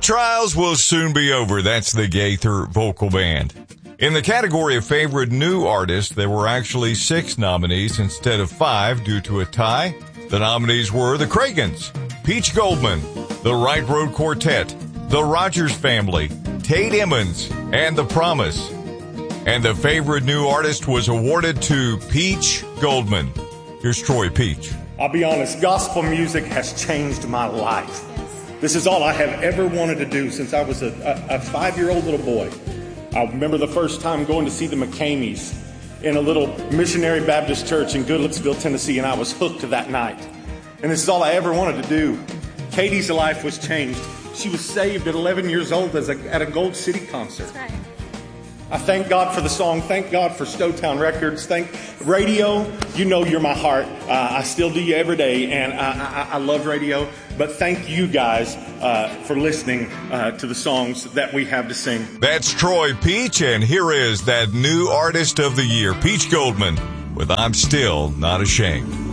trials will soon be over. That's the Gaither Vocal Band. In the category of favorite new artist, there were actually 6 nominees instead of 5 due to a tie. The nominees were the Cragans, Peach Goldman, the Right Road Quartet, the Rogers Family, Tate Emmons, and The Promise. And the favorite new artist was awarded to Peach Goldman. Here's Troy Peach. I'll be honest, gospel music has changed my life. This is all I have ever wanted to do since I was a 5-year-old little boy. I remember the first time going to see the McCameys in a little missionary Baptist church in Goodlettsville, Tennessee, and I was hooked that night. And this is all I ever wanted to do. Katie's life was changed. She was saved at 11 years old at a Gold City concert. That's right. I thank God for the song. Thank God for Stowtown Records. Thank radio. You know you're my heart. I still do you every day, and I love radio. But thank you guys for listening to the songs that we have to sing. That's Troy Peach, and here is that new artist of the year, Peach Goldman, with I'm Still Not Ashamed.